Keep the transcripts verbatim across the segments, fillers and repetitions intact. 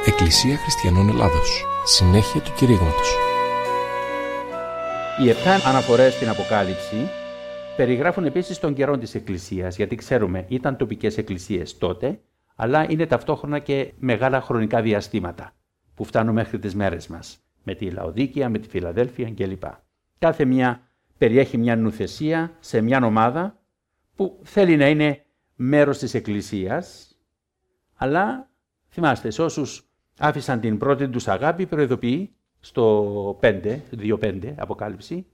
Εκκλησία Χριστιανών Ελλάδος. Συνέχεια του κηρύγματος. Οι επτά αναφορές στην Αποκάλυψη περιγράφουν επίσης τον καιρό της Εκκλησίας, γιατί ξέρουμε ήταν τοπικές εκκλησίες τότε, αλλά είναι ταυτόχρονα και μεγάλα χρονικά διαστήματα που φτάνουν μέχρι τις μέρες μας, με τη Λαοδίκεια, με τη Φιλαδέλφια κλπ. Κάθε μια περιέχει μια νουθεσία σε μια ομάδα που θέλει να είναι μέρος της Εκκλησίας, αλλά θυμάστε, σε όσους άφησαν την πρώτη τους αγάπη, προειδοποιεί στο πέντε, δύο πέντε, Αποκάλυψη,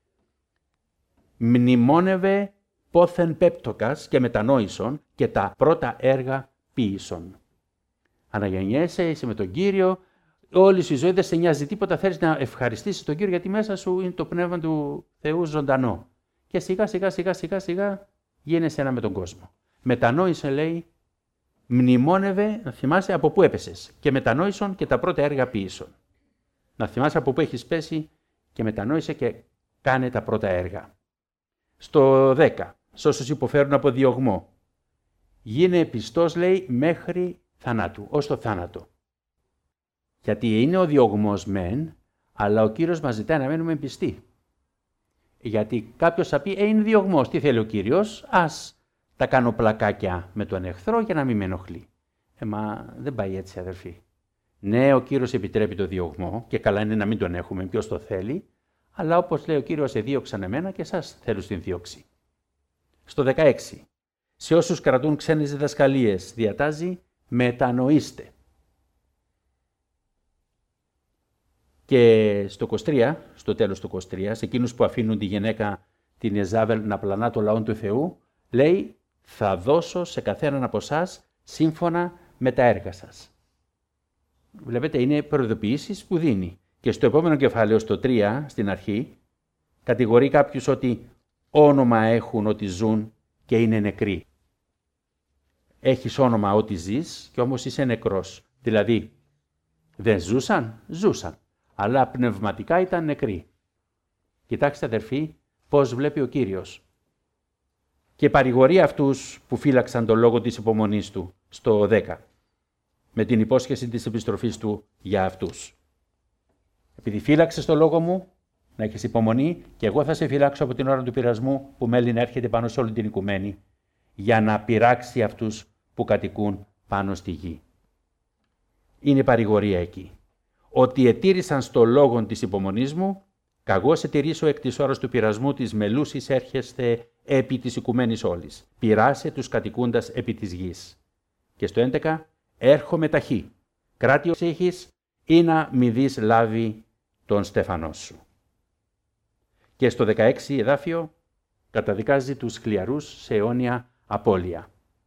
μνημόνευε πόθεν πέπτοκας και μετανόησον και τα πρώτα έργα ποίησον. Αναγεννιέσαι, είσαι με τον Κύριο, όλη σου η ζωή δεν σε νοιάζει τίποτα, θέλεις να ευχαριστήσεις τον Κύριο γιατί μέσα σου είναι το πνεύμα του Θεού ζωντανό. Και σιγά σιγά σιγά σιγά σιγά γίνεσαι ένα με τον κόσμο. Μετανόησε, λέει, μνημόνευε, να θυμάσαι από πού έπεσες, και μετανόησον και τα πρώτα έργα ποίησον. Να θυμάσαι από πού έχεις πέσει και μετανόησε και κάνε τα πρώτα έργα. Στο δέκα, σ' όσους υποφέρουν από διωγμό, γίνε πιστός, λέει, μέχρι θανάτου, ως το θάνατο. Γιατί είναι ο διωγμός μεν, αλλά ο Κύριος μας ζητάει να μένουμε πιστοί. Γιατί κάποιος θα πει, ε, είναι διωγμός, τι θέλει ο Κύριος, ας τα κάνω πλακάκια με τον εχθρό για να μην με ενοχλεί. Ε, μα δεν πάει έτσι, αδερφοί. Ναι, ο Κύριος επιτρέπει το διωγμό και καλά είναι να μην τον έχουμε, ποιος το θέλει, αλλά όπως λέει ο Κύριος, εδίωξαν εμένα και εσάς θέλουν στην δίωξη. Στο δεκαέξι, σε όσους κρατούν ξένες διδασκαλίες, διατάζει μετανοήστε. Και στο είκοσι τρία, στο τέλος του είκοσι τρία, σε εκείνους που αφήνουν τη γυναίκα την Ιεζάβελ να πλανά το λαό του Θεού, λέει, θα δώσω σε καθέναν από εσάς σύμφωνα με τα έργα σας. Βλέπετε, είναι προειδοποιήσεις που δίνει. Και στο επόμενο κεφάλαιο, στο τρία, στην αρχή, κατηγορεί κάποιους ότι όνομα έχουν ότι ζουν και είναι νεκροί. Έχεις όνομα ότι ζεις και όμως είσαι νεκρός. Δηλαδή, δεν ζούσαν, ζούσαν, αλλά πνευματικά ήταν νεκροί. Κοιτάξτε, αδερφοί, πώς βλέπει ο Κύριος. Και παρηγορεί αυτούς που φύλαξαν τον λόγο της υπομονής του, στο δέκα, με την υπόσχεση της επιστροφής του για αυτούς. Επειδή φύλαξες το λόγο μου, να έχεις υπομονή, και εγώ θα σε φυλάξω από την ώρα του πειρασμού που μέλει να έρχεται πάνω σε όλη την οικουμένη, για να πειράξει αυτούς που κατοικούν πάνω στη γη. Είναι παρηγορία εκεί. Ότι ετήρησαν στο λόγο της υπομονής μου, καγώ σε τηρήσω εκ της ώρας του πειρασμού της μελούσης έρχεστε επί της οικουμένης όλης. Πειράσε τους κατοικούντας επί της γης. Και στο έντεκα, έρχομαι ταχύ. Κράτη ως έχεις ή να μη δεις λάβει τον στέφανό σου. Και στο δεκαέξι εδάφιο καταδικάζει τους χλιαρούς σε αιώνια απώλεια.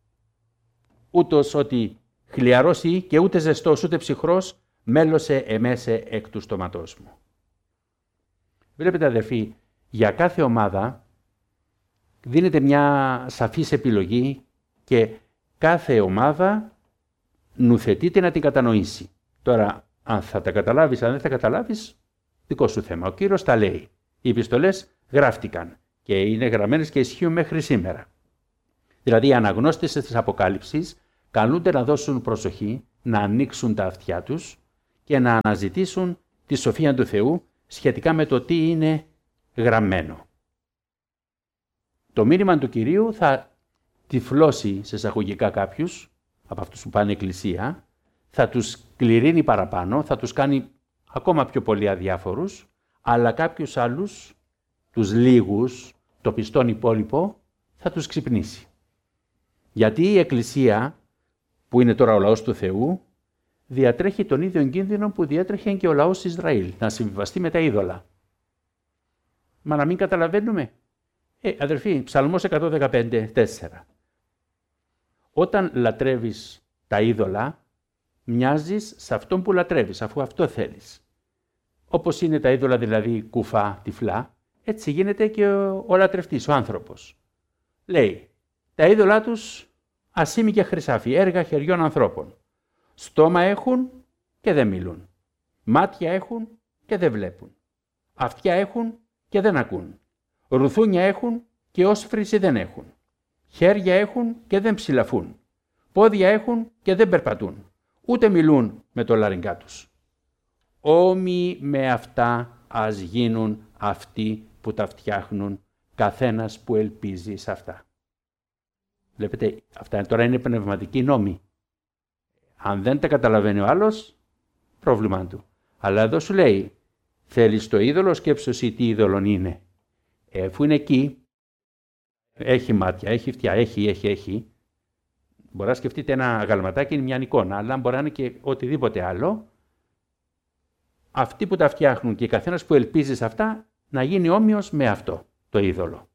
Ούτως ότι χλιαρός ή και ούτε ζεστός ούτε ψυχρός μέλωσε εμέσε εκ του στόματός μου. Βλέπετε, αδερφοί, για κάθε ομάδα δίνεται μια σαφής επιλογή και κάθε ομάδα νουθετείται να την κατανοήσει. Τώρα, αν θα τα καταλάβεις, αν δεν θα καταλάβεις, δικό σου θέμα. Ο Κύριος τα λέει. Οι επιστολές γράφτηκαν και είναι γραμμένες και ισχύουν μέχρι σήμερα. Δηλαδή, οι αναγνώστες της Αποκάλυψης καλούνται να δώσουν προσοχή, να ανοίξουν τα αυτιά τους και να αναζητήσουν τη σοφία του Θεού σχετικά με το τι είναι γραμμένο. Το μήνυμα του Κυρίου θα τυφλώσει σε εισαγωγικά κάποιους από αυτούς που πάνε εκκλησία, θα τους κληρύνει παραπάνω, θα τους κάνει ακόμα πιο πολύ αδιάφορους, αλλά κάποιους άλλους, τους λίγους, το πιστόν υπόλοιπο, θα τους ξυπνήσει. Γιατί η Εκκλησία, που είναι τώρα ο λαός του Θεού, διατρέχει τον ίδιο κίνδυνο που διέτρεχε και ο λαός Ισραήλ, να συμβιβαστεί με τα είδωλα. Μα να μην καταλαβαίνουμε. Ε, αδερφοί, Ψαλμός εκατόν δεκαπέντε, τέσσερα. Όταν λατρεύεις τα είδωλα, μοιάζεις σε αυτόν που λατρεύεις, αφού αυτό θέλεις. Όπως είναι τα είδωλα δηλαδή κουφά, τυφλά, έτσι γίνεται και ο, ο λατρευτής, ο άνθρωπος. Λέει, τα είδωλά τους ασήμι και χρυσάφι, έργα χεριών ανθρώπων. Στόμα έχουν και δεν μιλούν. Μάτια έχουν και δεν βλέπουν. Αυτιά έχουν και δεν ακούν. Ρουθούνια έχουν και όσφρηση δεν έχουν. Χέρια έχουν και δεν ψηλαφούν. Πόδια έχουν και δεν περπατούν. ούτε μιλούν με το λαρυγγά τους. Όμοιοι με αυτά ας γίνουν αυτοί που τα φτιάχνουν, καθένας που ελπίζει σε αυτά. Βλέπετε, αυτά τώρα είναι πνευματικοί νόμοι. Αν δεν τα καταλαβαίνει ο άλλος, πρόβλημά του. Αλλά εδώ σου λέει, θέλεις το είδωλο, σκέψου εσύ τι είδωλον είναι. Ε, αφού είναι εκεί, έχει μάτια, έχει αυτιά, έχει, έχει, έχει. Μπορεί να σκεφτείτε ένα γαλματάκι, είναι μια εικόνα, αλλά μπορεί να είναι και οτιδήποτε άλλο. Αυτοί που τα φτιάχνουν και καθένας που ελπίζει σε αυτά, να γίνει όμοιος με αυτό το είδωλο.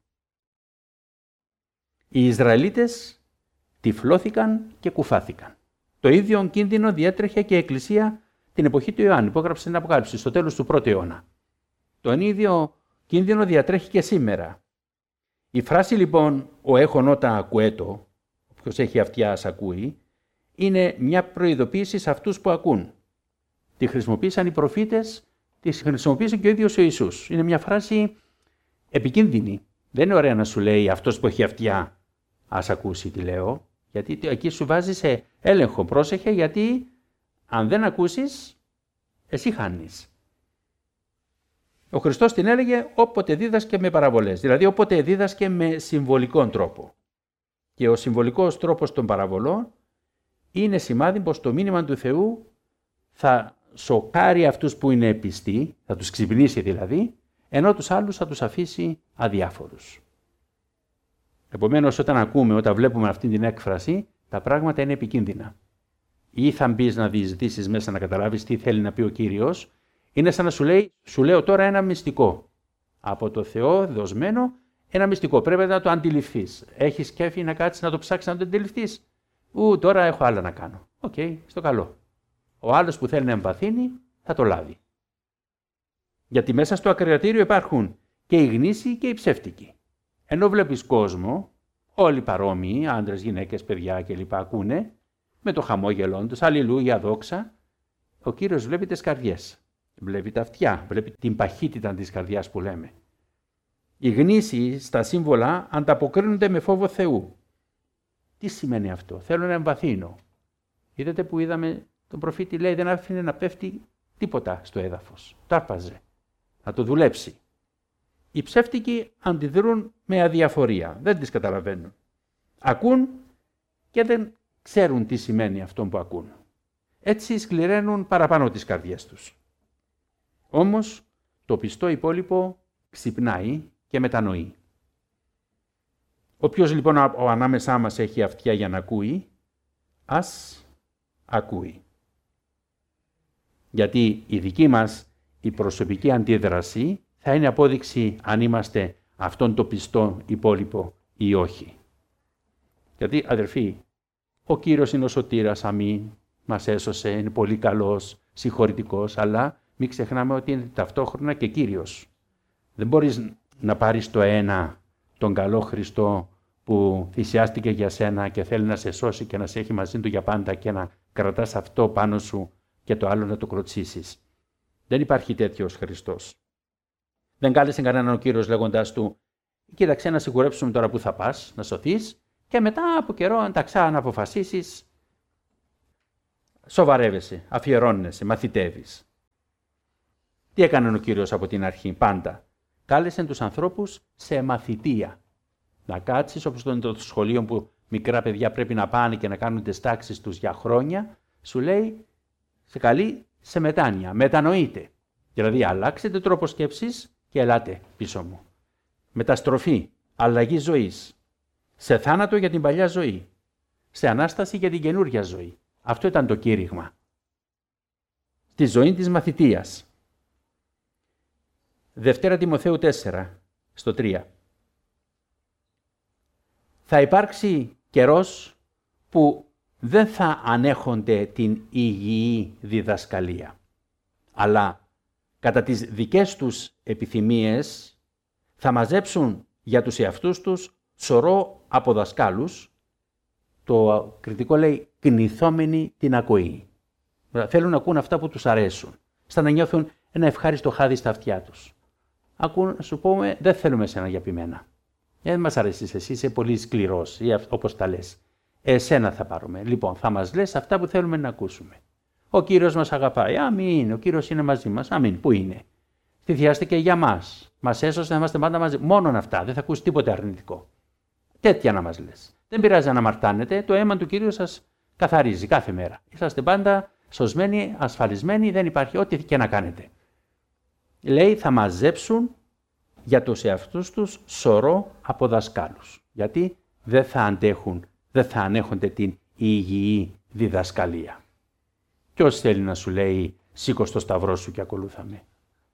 Οι Ισραηλίτες τυφλώθηκαν και κουφάθηκαν. Το ίδιο κίνδυνο διέτρεχε και η Εκκλησία την εποχή του Ιωάννη, που έγραψε την Αποκάλυψη στο τέλος του πρώτου αιώνα. Τον ίδιο κίνδυνο διατρέχει και σήμερα. Η φράση λοιπόν «ο έχων ότα ακουέτο», όποιος έχει αυτιά ας ακούει, είναι μια προειδοποίηση σε αυτούς που ακούν. Τη χρησιμοποίησαν οι προφήτες, τη χρησιμοποίησε και ο ίδιος ο Ιησούς. Είναι μια φράση επικίνδυνη. Δεν είναι ωραία να σου λέει αυτός που έχει αυτιά ας ακούσει τι λέω, γιατί εκεί σου βάζει σε έλεγχο. Πρόσεχε, γιατί αν δεν ακούσεις, εσύ χάνεις. Ο Χριστός την έλεγε όποτε δίδασκε με παραβολές, δηλαδή όποτε δίδασκε με συμβολικό τρόπο. Και ο συμβολικός τρόπος των παραβολών είναι σημάδι πως το μήνυμα του Θεού θα σοκάρει αυτούς που είναι πιστοί, θα τους ξυπνήσει δηλαδή, ενώ τους άλλους θα τους αφήσει αδιάφορους. Επομένως, όταν ακούμε, όταν βλέπουμε αυτή την έκφραση, τα πράγματα είναι επικίνδυνα. Ή θα μπεις να διεισδύσεις μέσα να καταλάβεις τι θέλει να πει ο Κύριος, είναι σαν να σου λέει, σου λέω τώρα ένα μυστικό. Από το Θεό δοσμένο, ένα μυστικό. Πρέπει να το αντιληφθείς. Έχεις κέφι να κάτσεις να το ψάξεις να το αντιληφθείς. Ου, τώρα έχω άλλα να κάνω. Οκ, okay, στο καλό. Ο άλλος που θέλει να εμβαθύνει θα το λάβει. Γιατί μέσα στο ακροατήριο υπάρχουν και οι γνήσιοι και οι ψεύτικοι. Ενώ βλέπεις κόσμο, όλοι παρόμοιοι, άντρες, γυναίκες, παιδιά κλπ. Ακούνε, με το χαμόγελό τους, αλληλούια, δόξα, ο Κύριος βλέπει τις καρδιές. Βλέπει τα αυτιά, βλέπει την παχύτητα της καρδιάς που λέμε. Οι γνήσιοι στα σύμβολα ανταποκρίνονται με φόβο Θεού. Τι σημαίνει αυτό? Θέλω να εμβαθύνω. Είδατε που είδαμε τον προφήτη, λέει, δεν άφηνε να πέφτει τίποτα στο έδαφος. Το άρπαζε. Να το δουλέψει. Οι ψεύτικοι αντιδρούν με αδιαφορία. Δεν τις καταλαβαίνουν. Ακούν και δεν ξέρουν τι σημαίνει αυτό που ακούν. Έτσι σκληραίνουν παραπάνω τις καρδιές τους. Όμως το πιστό υπόλοιπο ξυπνάει και μετανοεί. Όποιος λοιπόν ο ανάμεσά μας έχει αυτιά για να ακούει, ας ακούει. Γιατί η δική μας η προσωπική αντίδραση θα είναι απόδειξη αν είμαστε αυτόν το πιστό υπόλοιπο ή όχι. Γιατί αδερφοί, ο Κύριος είναι ο σωτήρας, αμήν, μας έσωσε, είναι πολύ καλός, συγχωρητικός, αλλά μην ξεχνάμε ότι είναι ταυτόχρονα και Κύριος. Δεν μπορείς να πάρεις το ένα, τον καλό Χριστό που θυσιάστηκε για σένα και θέλει να σε σώσει και να σε έχει μαζί του για πάντα και να κρατάς αυτό πάνω σου και το άλλο να το κροτσίσεις. Δεν υπάρχει τέτοιος Χριστός. Δεν κάλεσε κανέναν ο Κύριος λέγοντάς του «Κοίταξε να σιγουρέψουμε τώρα που θα πας, να σωθείς και μετά από καιρό αν τα ξανά αποφασίσεις, σοβαρεύεσαι, αφιερώνεσαι, μαθητεύεις». Τι έκανε ο Κύριος από την αρχή? Πάντα κάλεσε τους ανθρώπους σε μαθητεία. Να κάτσεις όπως το είναι το σχολείο που μικρά παιδιά πρέπει να πάνε και να κάνουν τις τάξεις τους για χρόνια, σου λέει σε καλεί σε μετάνοια, μετανοείτε. Δηλαδή αλλάξετε τρόπο σκέψης και ελάτε πίσω μου. Μεταστροφή, αλλαγή ζωής. Σε θάνατο για την παλιά ζωή. Σε Ανάσταση για την καινούργια ζωή. Αυτό ήταν το κήρυγμα. Στη ζωή της μαθητείας. Δευτέρα Τιμοθέου τέσσερα, στο τρία. Θα υπάρξει καιρός που δεν θα ανέχονται την υγιή διδασκαλία, αλλά κατά τις δικές τους επιθυμίες θα μαζέψουν για τους εαυτούς τους σωρό από δασκάλους, το κριτικό λέει κνηθόμενοι την ακοή. Θέλουν να ακούν αυτά που τους αρέσουν, σαν να νιώθουν ένα ευχάριστο χάδι στα αυτιά τους. Ακούν, σου πούμε, δεν θέλουμε εσένα για ποιμένα. Δεν μας αρέσεις εσύ, είσαι πολύ σκληρός ή όπως τα λες. εσένα θα πάρουμε. Λοιπόν, θα μας λες αυτά που θέλουμε να ακούσουμε. Ο Κύριος μας αγαπάει. Αμήν. Ο Κύριος είναι μαζί μας. Αμήν. Πού είναι? Θυσιάστηκε για μας. Μας έσωσε να είμαστε πάντα μαζί. Μόνον αυτά. Δεν θα ακούσει τίποτε αρνητικό. Τέτοια να μας λες. Δεν πειράζει να αμαρτάνετε. Το αίμα του Κυρίου σας καθαρίζει κάθε μέρα. Είσαστε πάντα σωσμένοι, ασφαλισμένοι. Δεν υπάρχει ό,τι και να κάνετε. Λέει, θα μαζέψουν για τους εαυτούς τους σωρό από δασκάλους. Γιατί δεν θα αντέχουν, δεν θα ανέχονται την υγιή διδασκαλία. Ποιος θέλει να σου λέει σήκω στο σταυρό σου και ακολούθαμε?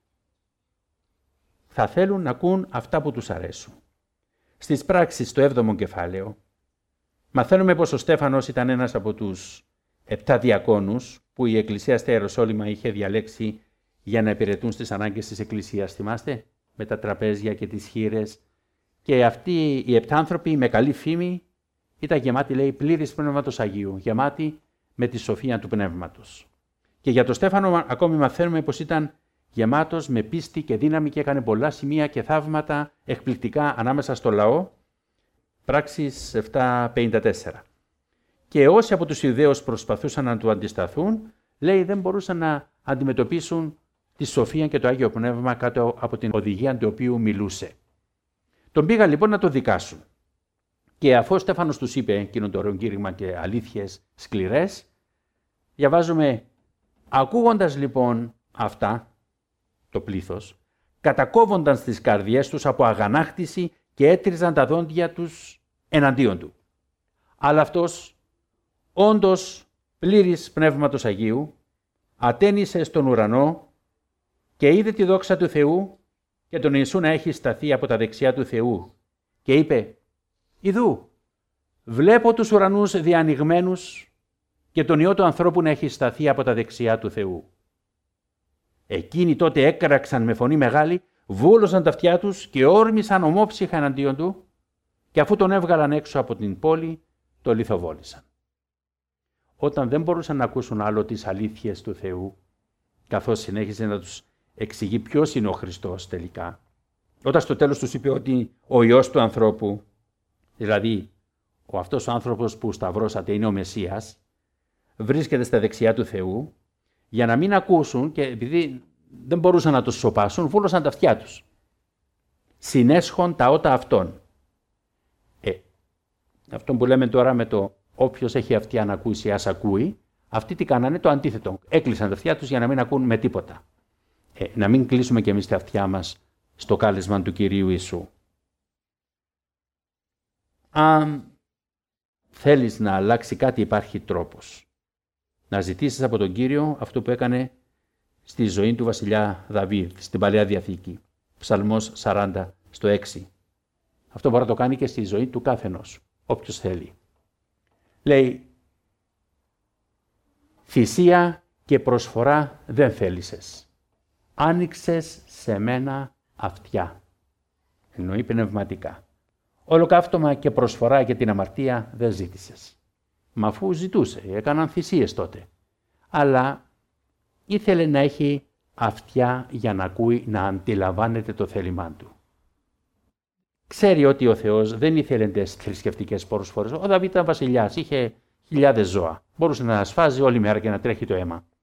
Θα θέλουν να ακούν αυτά που τους αρέσουν. Στις πράξεις, στο έβδομο κεφάλαιο, μαθαίνουμε πως ο Στέφανος ήταν ένας από τους επτά διακόνους που η Εκκλησία στα Ιεροσόλυμα είχε διαλέξει για να υπηρετούν στις ανάγκες της Εκκλησίας. Θυμάστε, με τα τραπέζια και τις χήρες. Και αυτοί οι επτά άνθρωποι με καλή φήμη ήταν γεμάτοι, λέει, πλήρης Πνεύματος Αγίου, γεμάτοι με τη σοφία του Πνεύματος. Και για τον Στέφανο ακόμη μαθαίνουμε πως ήταν γεμάτος με πίστη και δύναμη και έκανε πολλά σημεία και θαύματα εκπληκτικά ανάμεσα στο λαό. Πράξεις επτά πενήντα τέσσερα. Και όσοι από τους Ιουδαίους προσπαθούσαν να του αντισταθούν, λέει, δεν μπορούσαν να αντιμετωπίσουν τη σοφία και το Άγιο Πνεύμα κάτω από την οδηγία του οποίου μιλούσε. Τον πήγαν λοιπόν να το δικάσουν. Και αφού ο Στέφανος τους είπε εκείνο το ωραίο κήρυγμα και αλήθειες σκληρές, διαβάζουμε, ακούγοντας λοιπόν αυτά, το πλήθος, κατακόβονταν στις καρδιές τους από αγανάκτηση και έτριζαν τα δόντια τους εναντίον του. Αλλά αυτός, όντως πλήρης Πνεύματος Αγίου, ατένισε στον ουρανό και είδε τη δόξα του Θεού και τον Ιησού να έχει σταθεί από τα δεξιά του Θεού και είπε, «Ιδού, βλέπω τους ουρανούς διανοιγμένους και τον Υιό του ανθρώπου να έχει σταθεί από τα δεξιά του Θεού». Εκείνοι τότε έκραξαν με φωνή μεγάλη, βούλωσαν τα αυτιά τους και όρμησαν ομόψυχα εναντίον του και αφού τον έβγαλαν έξω από την πόλη, το λιθοβόλησαν. Όταν δεν μπορούσαν να ακούσουν άλλο τις αλήθειες του Θεού, καθώς συνέχιζε να τους εξηγεί ποιος είναι ο Χριστός τελικά, όταν στο τέλος τους είπε ότι ο Υιός του ανθρώπου, δηλαδή ο αυτός ο άνθρωπος που σταυρώσατε είναι ο Μεσσίας, βρίσκεται στα δεξιά του Θεού, για να μην ακούσουν και επειδή δεν μπορούσαν να τους σοπάσουν, βούλωσαν τα αυτιά τους. Συνέσχον τα ότα αυτών. Ε, αυτό που λέμε τώρα με το όποιος έχει αυτιά να ακούσει, ας ακούει, αυτοί τι κάνανε, το αντίθετο. Έκλεισαν τα αυτιά τους για να μην ακούν με τίποτα. Ε, να μην κλείσουμε κι εμείς τα αυτιά μας στο κάλεσμα του Κυρίου Ιησού. Αν θέλεις να αλλάξει κάτι, υπάρχει τρόπος. Να ζητήσεις από τον Κύριο αυτό που έκανε στη ζωή του βασιλιά Δαβίδ, στην Παλαιά Διαθήκη. Ψαλμός σαράντα στο έξι. Αυτό μπορεί να το κάνει και στη ζωή του κάθενος, όποιος θέλει. Λέει, θυσία και προσφορά δεν θέλησες. Άνοιξες σε μένα αυτιά. Εννοεί πνευματικά. Ολοκαύτωμα και προσφορά για την αμαρτία δεν ζήτησες. Μα αφού ζητούσε, έκαναν θυσίες τότε. Αλλά ήθελε να έχει αυτιά για να ακούει, να αντιλαμβάνεται το θέλημά του. Ξέρει ότι ο Θεός δεν ήθελε τις θρησκευτικές προσφορές. Ο Δαβίδ ήταν βασιλιάς, είχε χιλιάδες ζώα. Μπορούσε να ασφάζει όλη μέρα και να τρέχει το αίμα.